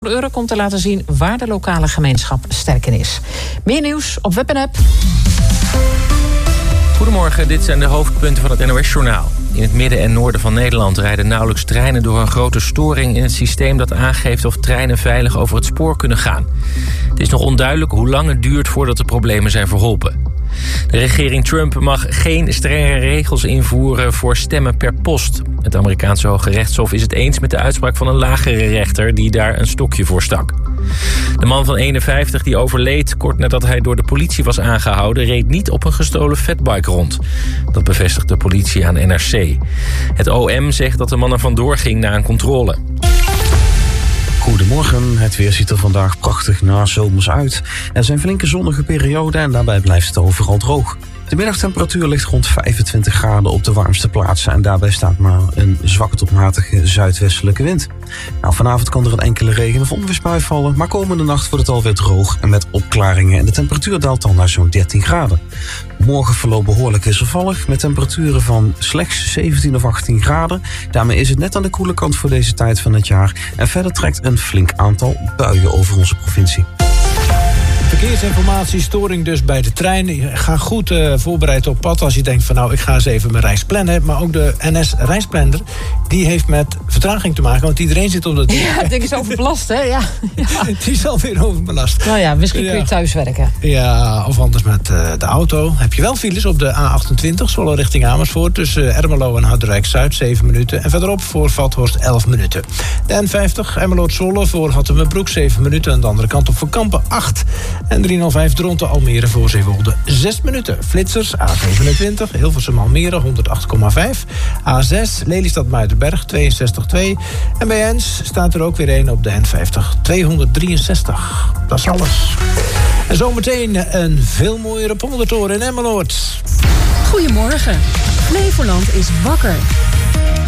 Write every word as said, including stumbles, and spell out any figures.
Noordeure komt te laten zien waar de lokale gemeenschap sterk in is. Meer nieuws op Web en App. Goedemorgen, dit zijn de hoofdpunten van het N O S-journaal. In het midden en noorden van Nederland rijden nauwelijks treinen door een grote storing in het systeem dat aangeeft of treinen veilig over het spoor kunnen gaan. Het is nog onduidelijk hoe lang het duurt voordat de problemen zijn verholpen. De regering Trump mag geen strenge regels invoeren voor stemmen per post. Het Amerikaanse Hoge Rechtshof is het eens met de uitspraak van een lagere rechter die daar een stokje voor stak. De man van eenenvijftig die overleed kort nadat hij door de politie was aangehouden, reed niet op een gestolen fatbike rond. Dat bevestigt de politie aan N R C. Het O M zegt dat de man er vandoor ging na een controle. Goedemorgen, het weer ziet er vandaag prachtig nazomers uit. Er zijn flinke zonnige perioden en daarbij blijft het overal droog. De middagtemperatuur ligt rond vijfentwintig graden op de warmste plaatsen en daarbij staat maar een zwakke tot matige zuidwestelijke wind. Nou, vanavond kan er een enkele regen- of onweersbui vallen, maar komende nacht wordt het alweer droog en met opklaringen en de temperatuur daalt dan naar zo'n dertien graden. Morgen verloopt behoorlijk wisselvallig met temperaturen van slechts zeventien of achttien graden. Daarmee is het net aan de koele kant voor deze tijd van het jaar en verder trekt een flink aantal buien over onze provincie. Verkeersinformatie, storing dus bij de trein. Ga goed uh, voorbereid op pad als je denkt van nou, ik ga eens even mijn reis plannen. Maar ook de N S-reisplanner, die heeft met vertraging te maken. Want iedereen zit op dat ding. Ja, het ding is overbelast, hè? Ja. Ja. Die is alweer overbelast. Nou ja, misschien kun je ja. thuis werken. Ja, of anders met uh, de auto. Heb je wel files op de A achtentwintig, Zwolle richting Amersfoort. Tussen Ermelo en Harderwijk-Zuid, zeven minuten. En verderop voor Vathorst, elf minuten. De N vijftig, Emmeloord-Zwolle voor Hattemerbroek, zeven minuten. En de andere kant op voor Kampen, acht. En driehonderdvijf Dronten Almere voor Zeewolde, zes minuten. Flitsers, A zevenentwintig, Hilversum Almere, honderd acht komma vijf. A zes, Lelystad Muidenberg, tweeënzestig komma twee. En bij Ens staat er ook weer een op de N vijftig, tweehonderddrieënzestig. Dat is alles. En zometeen een veel mooiere poldertoren in Emmeloord. Goedemorgen. Flevoland is wakker.